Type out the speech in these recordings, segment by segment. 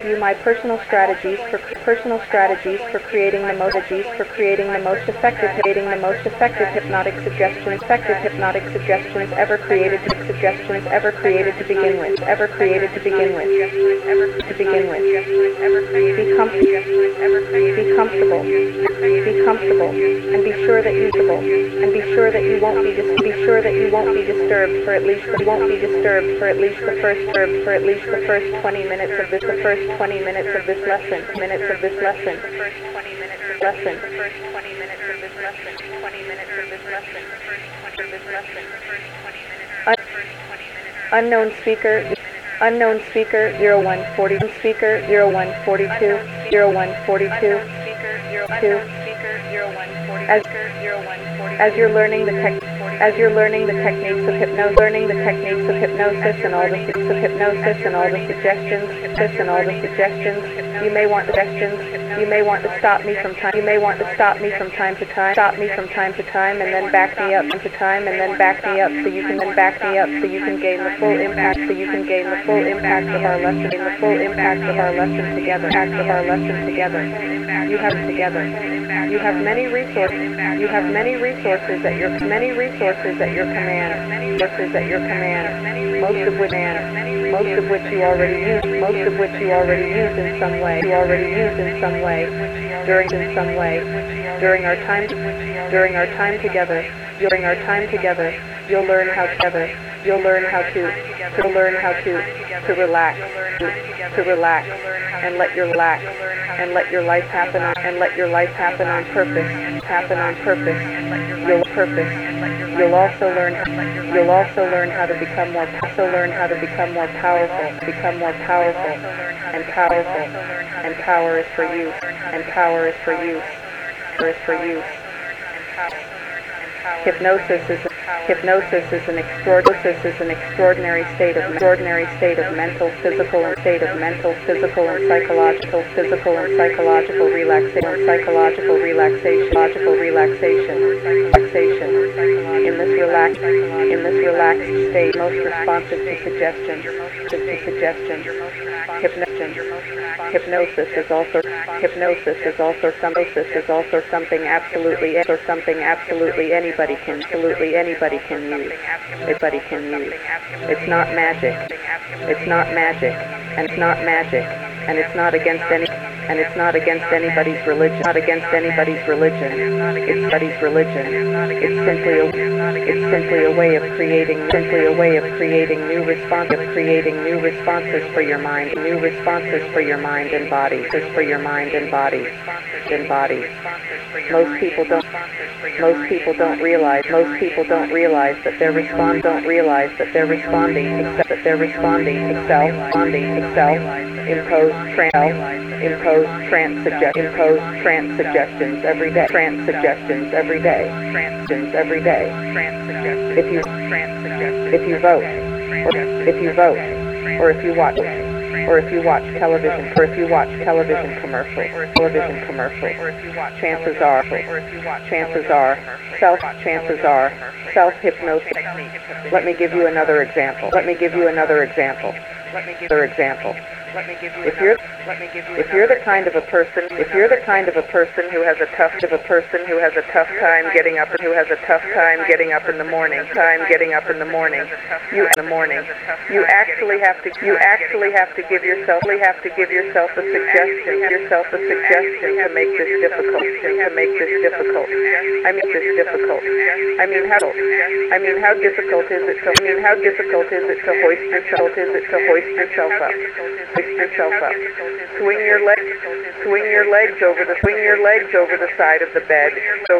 you my personal strategies for creating the most effective hypnotic suggestions ever created to begin with. Be comfortable and be sure that you won't be disturbed for at least the first 20 minutes of this lesson. Unknown speaker 0142 as you're learning the techniques of hypnosis and all the suggestions, you may want to stop me from time to time and then back me up so you can gain the full impact of our lesson together. You have many resources at your command, most of which you already use in some way during our time together. You'll learn how to relax and let your life happen on purpose. You'll also learn how to become more powerful, and power is for use. Hypnosis is an extraordinary state of mental, physical, and psychological relaxation. In this relaxed state, most responsive to suggestions. Hypnosis is also something absolutely anybody can use. It's not magic, and it's not against anybody's religion. It's simply a way of creating new responses for your mind and body. Most people don't realize that they're responding to self-imposed trance suggestions every day. If you vote, or if you watch television commercials, chances are self-hypnosis. Let me give you another example. If you're the kind of a person who has a tough time getting up in the morning, you actually have to give yourself a suggestion to make this difficult. How difficult is it to hoist yourself up? Swing your legs over the side of the bed,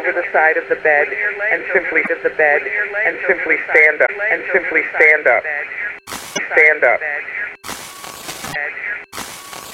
and simply stand up.